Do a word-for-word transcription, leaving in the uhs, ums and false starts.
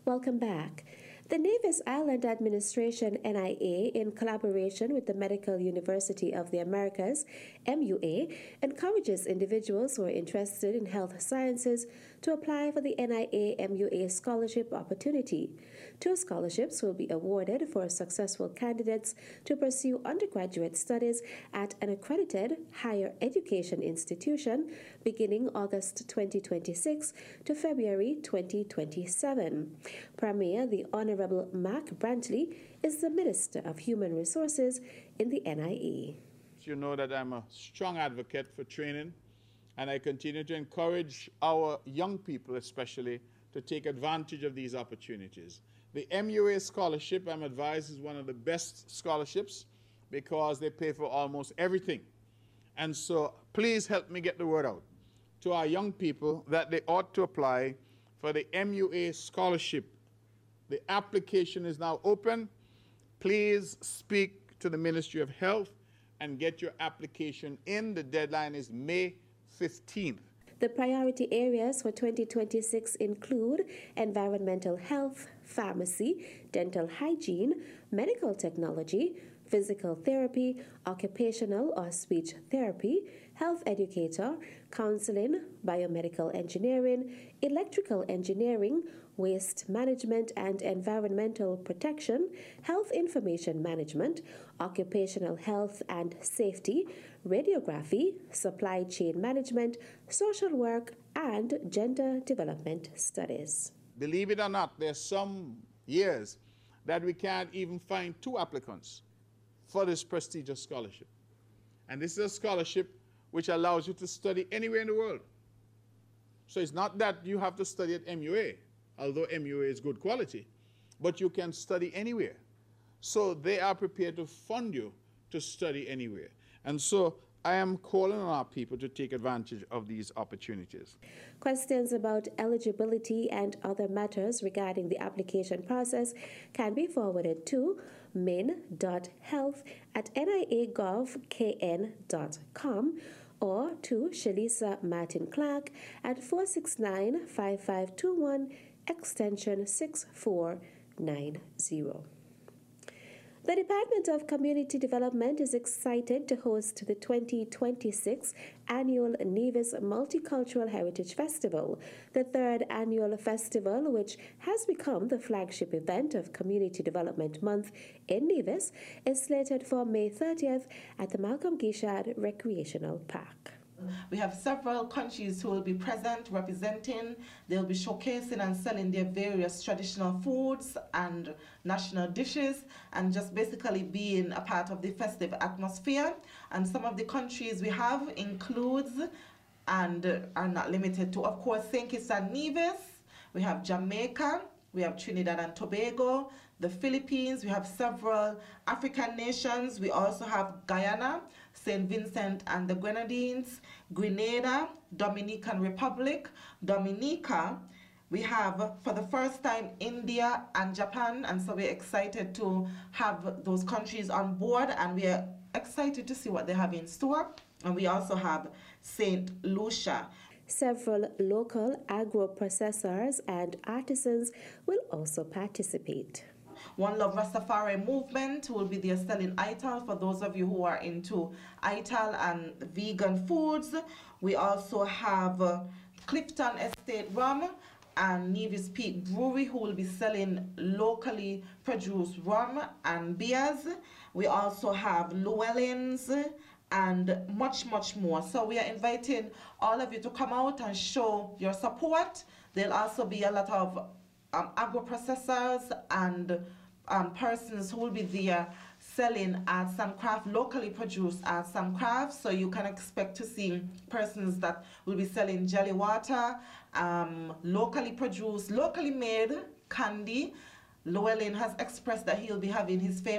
Welcome back. The Nevis Island Administration, N I A, in collaboration with the Medical University of the Americas, M U A, encourages individuals who are interested in health sciences to apply for the N I A M U A scholarship opportunity. Two scholarships will be awarded for successful candidates to pursue undergraduate studies at an accredited higher education institution beginning August twenty twenty-six to February twenty twenty-seven. Premier, the Honorable Mark Brantley, is the Minister of Human Resources in the N I A. You know that I'm a strong advocate for training, and I continue to encourage our young people especially to take advantage of these opportunities. The M U A scholarship, I'm advised, is one of the best scholarships because they pay for almost everything. And so please help me get the word out to our young people that they ought to apply for the M U A scholarship. The application is now open. Please speak to the Ministry of Health and get your application in. The deadline is May fifteenth. The priority areas for twenty twenty-six include environmental health, pharmacy, dental hygiene, medical technology, physical therapy, occupational or speech therapy, health educator, counseling, biomedical engineering, electrical engineering, waste management and environmental protection, health information management, occupational health and safety, radiography, supply chain management, social work, and gender development studies. Believe it or not, there's some years that we can't even find two applicants for this prestigious scholarship. And this is a scholarship which allows you to study anywhere in the world. So it's not that you have to study at M U A, although M U A is good quality, but you can study anywhere. So they are prepared to fund you to study anywhere. And so I am calling on our people to take advantage of these opportunities. Questions about eligibility and other matters regarding the application process can be forwarded to min dot health at n i a gov k n dot com or to Shalisa Martin Clark at four six nine, five five two one, extension six four nine zero. The Department of Community Development is excited to host the twenty twenty-six annual Nevis Multicultural Heritage Festival. The third annual festival, which has become the flagship event of Community Development Month in Nevis, is slated for May thirtieth at the Malcolm Gishad Recreational Park. We have several countries who will be present, representing. They'll be showcasing and selling their various traditional foods and national dishes, and just basically being a part of the festive atmosphere. And some of the countries we have includes, and are not limited to, of course, Saint Kitts and Nevis. We have Jamaica. We have Trinidad and Tobago, the Philippines. We have several African nations. We also have Guyana, Saint Vincent and the Grenadines, Grenada, Dominican Republic, Dominica. We have, for the first time, India and Japan, and so we're excited to have those countries on board, and we're excited to see what they have in store. And we also have Saint Lucia. Several local agro-processors and artisans will also participate. One Love Rastafari movement will be there selling I T A L for those of you who are into I T A L and vegan foods. We also have uh, Clifton Estate Rum and Nevis Peak Brewery, who will be selling locally produced rum and beers. We also have Llewellyn's and much, much more. So we are inviting all of you to come out and show your support. There'll also be a lot of um, agro-processors and um, persons who will be there selling arts and craft, locally produced arts and crafts. So you can expect to see persons that will be selling jelly water, um, locally produced, locally made candy. Llewellyn has expressed that he'll be having his famous